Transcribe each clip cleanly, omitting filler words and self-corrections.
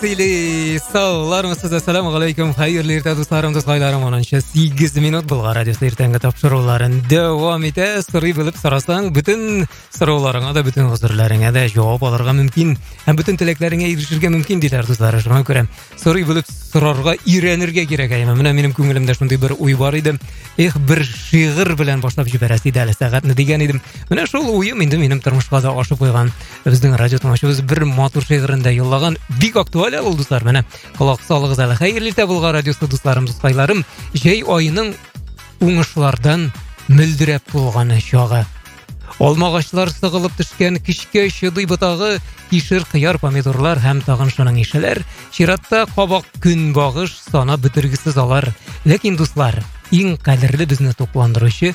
Sili sağlarmısınız? Assalamu alaikum. Hayırlı erta dostlarım, dostlarım. Onunca 8 minut bulgar radyosu ertenge tapşırıqların devam ete. Soruyu bilip sorasan, bütün sorularına da, bütün huzurlarına da cevap alırga mümkün. Hem bütün tileklerine erişirge mümkün deyler dostlar. Şuna göre soruyu bilip sorarga iğrenirge gerek. Benim köngülümde şunday bir uy var idim. Bir şiir bilen başlap jiberasi deli saatini degan edim. Mene şol uyum indi benim turmuşqa da aşıp qoygan. Bizning radio tomoshabimiz bir motor şiirinde yollagan big aktual oldu dostlar. Mene quloq solığız ala. Hayırlı erta Bulgar radiosu dostlarım, dostaylarım. Jey ayının уңышлардан мөлдірәп болғаны шағы. Алмағашлар сығылып түшкен кішке шыдый бұтағы, кишір қияр помидорлар һәм тағын шының ишелер, ширатта қабақ күн бағыш сана бітіргісіз алар. Ләкин дуслар, ең қадірлі бізні топландырышы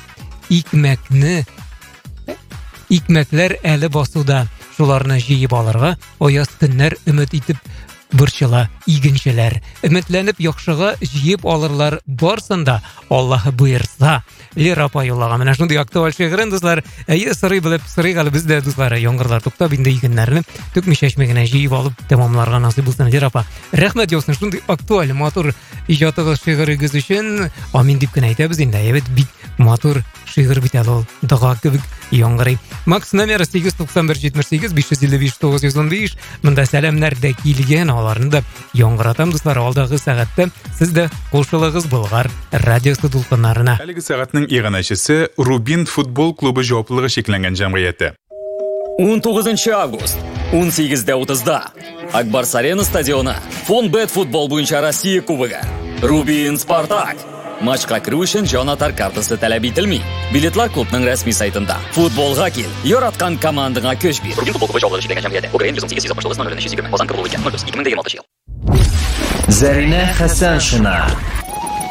икмәкләр әлі басуда. Шуларны жиып алырга, аяз көннәр өмет итеп Бұршыла, игіншелер, үмітләніп яқшыға жиып алырлар барсында, Аллахы бұйырса. Лер апа йоллаға. Менә шундый актуаль шигырен, дуслар, сырый біліп, сырый қалып бізде, дуслар, яңғырлар тоқтап, инде игеннәрні төкмешә эшмәгенә жиып алып, тәмамларга насыйп булсын. Лер апа, рәхмәт яусын, шундый актуаль, матур иҗатыгыз, шигырыгыз өчен. Амин дип кенә әйтәбез инде. Бик матур шигыр бит әле ул, дога кебек яңгырый. Макс номер 891-78-555-915. Монда сәламнәр дә килгән, аларны да яңгыратам, дуслар. Алдагы сәгатьтә сез дә кушылыгыз Булгар радиосы дулкыннарына. Әлеге сәгатьнең иганәчесе Рубин футбол клубы җаваплылыгы шекләнгән җәмгыяте. 19 август 18:30 Акбарс Арена стадионы. Фонбет футбол буенча Россия кубогы. Рубин Спартак. Матчка кіру үшін Jonathan картасы таләп ителми. Билетлар клубның рәсми сайтында. Футболга кил, яраткан командаңа көч бир. Рубин футбол клубы җаваплылыгы шекләнгән җәмгыяте. Украин 118 Казан Кыргызстан 120. Казан Кыргызстан 120. Зарина Хәсән Шына